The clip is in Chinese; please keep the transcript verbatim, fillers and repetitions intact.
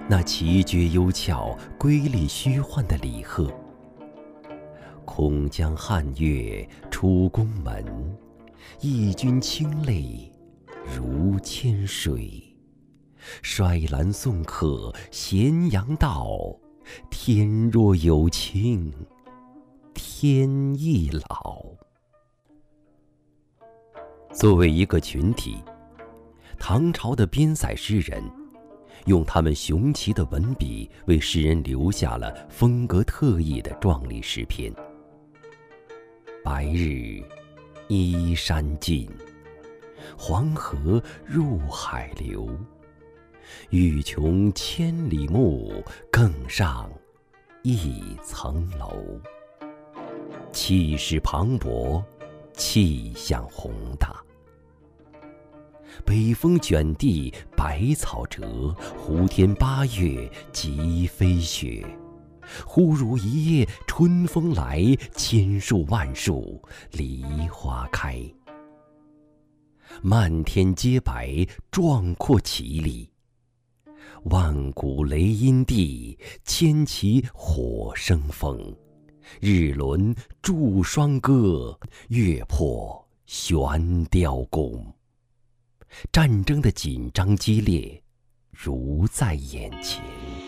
那奇绝幽峭、瑰丽虚幻的李贺。空江汉月出宫门，义军清泪如千水。衰兰送客咸阳道，天若有情天亦老。作为一个群体，唐朝的边塞诗人用他们雄奇的文笔，为世人留下了风格特异的壮丽诗篇。白日依山尽，黄河入海流。欲穷千里目，更上一层楼。气势磅礴，气象宏大。北风卷地百草折，胡天八月即飞雪。忽如一夜春风来，千树万树梨花开。漫天皆白，壮阔绮丽。万古雷音地，千骑火生风。日轮祝双歌，月破悬雕弓。战争的紧张激烈，如在眼前。